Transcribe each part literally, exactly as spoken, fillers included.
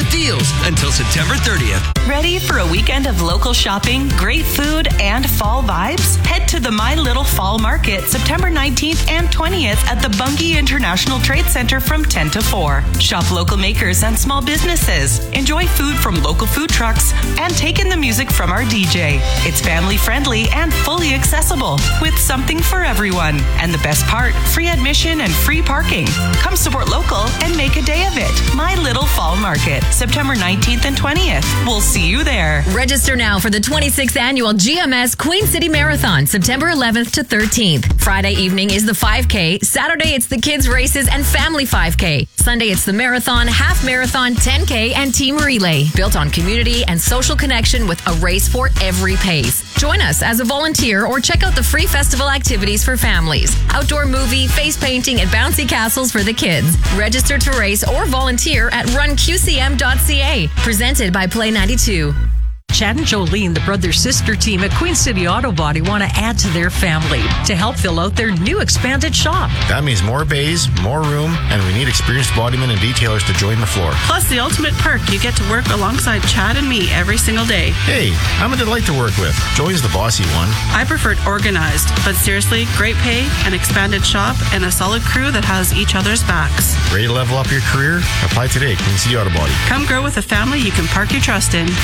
good deals until September thirtieth. Ready for a weekend of local shopping, great food, and fall vibes? Head to the My Little Fall Market September nineteenth and twentieth at the Bungie International Trade Center from ten to four. Shop local makers and small businesses. Enjoy food from local food trucks and take in the music from our D J. It's family friendly and fully accessible with something for everyone. And the best part, free admission and free parking. Come support local and make a day of it. My Little Fall Market, September nineteenth and twentieth. We'll see you there. Register now for the twenty-sixth Annual G M S Queen City Marathon, September eleventh to thirteenth. Friday evening is the five K. Saturday, it's the kids' races and family five K. Sunday, it's the marathon, half marathon, ten K, and team relay. Built on community and social connection with a race for every pace. Join us as a volunteer or check out the free festival activities for families. Outdoor movie, face painting, and bouncy castles for the kids. Register to race or volunteer at run q c m dot c a. Presented by Play ninety-two. Chad and Jolene, the brother-sister team at Queen City Auto Body, want to add to their family to help fill out their new expanded shop. That means more bays, more room, and we need experienced bodymen and detailers to join the floor. Plus the ultimate perk, you get to work alongside Chad and me every single day. Hey, I'm a delight to work with. Joey's the bossy one. I preferred organized, but seriously, great pay, an expanded shop, and a solid crew that has each other's backs. Ready to level up your career? Apply today, Queen City Auto Body. Come grow with a family you can park your trust in.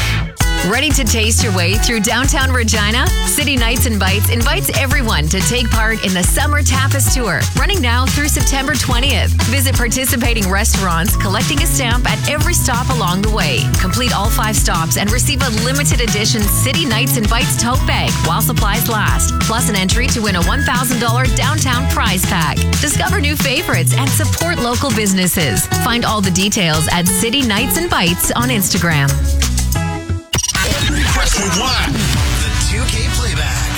Ready to taste your way through downtown Regina? City Nights and Bites invites everyone to take part in the Summer Tapas Tour, running now through September twentieth. Visit participating restaurants, collecting a stamp at every stop along the way. Complete all five stops and receive a limited edition City Nights and Bites tote bag while supplies last, plus an entry to win a one thousand dollars downtown prize pack. Discover new favorites and support local businesses. Find all the details at City Nights and Bites on Instagram. Press rewind. The two K playback.